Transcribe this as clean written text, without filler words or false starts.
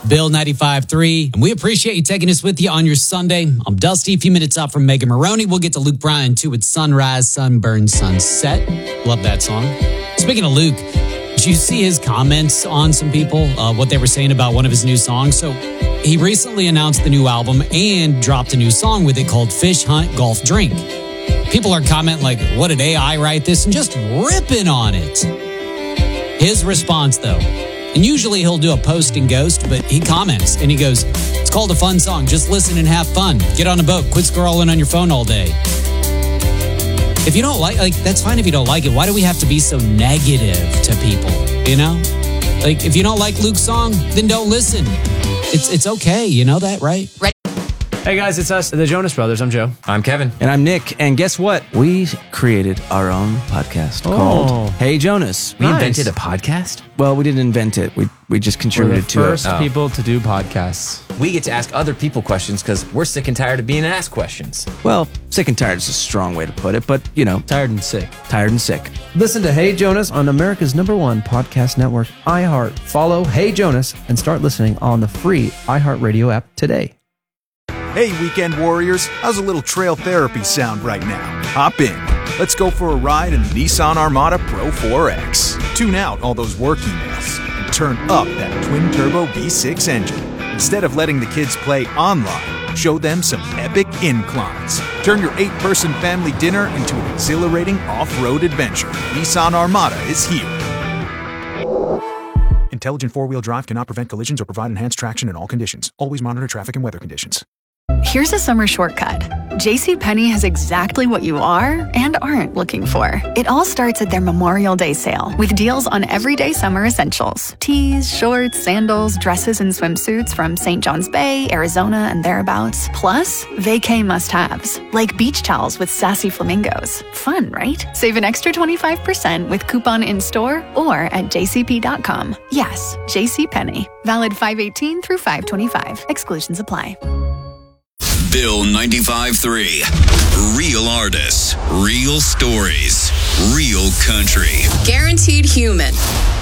Bill 95.3, and we appreciate you taking us with you on your Sunday. I'm Dusty, a few minutes up from Megan Maroney. We'll get to Luke Bryan, too, with Sunrise, Sunburn, Sunset. Love that song. Speaking of Luke, did you see his comments on some people, what they were saying about one of his new songs? So he recently announced the new album and dropped a new song with it called Fish Hunt Golf Drink. People are commenting like, what did AI write this? And just ripping on it. His response, though, and usually he'll do a post and ghost, but he comments and he goes, it's called a fun song. Just listen and have fun. Get on a boat. Quit scrolling on your phone all day. If you don't like, that's fine if you don't like it. Why do we have to be so negative to people? You know? Like, if you don't like Luke's song, then don't listen. It's okay. You know that, right? Hey guys, it's us, the Jonas Brothers. I'm Joe. I'm Kevin. And I'm Nick. And guess what? We created our own podcast called Hey Jonas. We invented a podcast? Well, we didn't invent it. We just contributed to it. We're the first people to do podcasts. We get to ask other people questions because we're sick and tired of being asked questions. Well, sick and tired is a strong way to put it, but, you know. Tired and sick. Tired and sick. Listen to Hey Jonas on America's #1 podcast network, iHeart. Follow Hey Jonas and start listening on the free iHeartRadio app today. Hey, weekend warriors, how's a little trail therapy sound right now? Hop in. Let's go for a ride in the Nissan Armada Pro 4X. Tune out all those work emails and turn up that twin-turbo V6 engine. Instead of letting the kids play online, show them some epic inclines. Turn your 8-person family dinner into an exhilarating off-road adventure. Nissan Armada is here. Intelligent four-wheel drive cannot prevent collisions or provide enhanced traction in all conditions. Always monitor traffic and weather conditions. Here's a summer shortcut. JCPenney has exactly what you are and aren't looking for. It all starts at their Memorial Day sale with deals on everyday summer essentials. Tees, shorts, sandals, dresses, and swimsuits from St. John's Bay, Arizona, and thereabouts. Plus, vacay must-haves, like beach towels with sassy flamingos. Fun, right? Save an extra 25% with coupon in-store or at jcp.com. Yes, JCPenney. Valid 5/18 through 5/25. Exclusions apply. Bill 95.3. Real artists, real stories, real country. Guaranteed human.